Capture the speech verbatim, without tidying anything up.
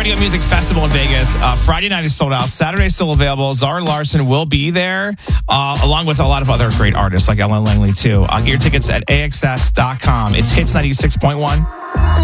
Radio Music Festival in Vegas. Uh, Friday night is sold out. Saturday is still available. Zara Larson will be there, uh, along with a lot of other great artists like Ellen Langley, too. Uh, get your tickets at A X S dot com. It's Hits ninety-six point one.